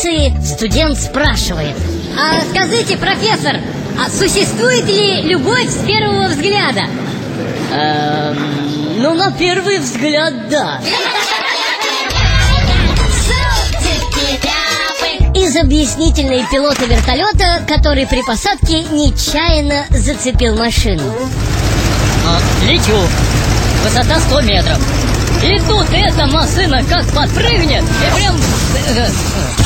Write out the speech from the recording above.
лекции студент спрашивает: А скажите, профессор, а существует ли любовь с первого взгляда? Ну, на первый взгляд, да. Из объяснительной пилота вертолета, который при посадке нечаянно зацепил машину. Лечу. Высота 100 метров. И тут эта машина как подпрыгнет и прям...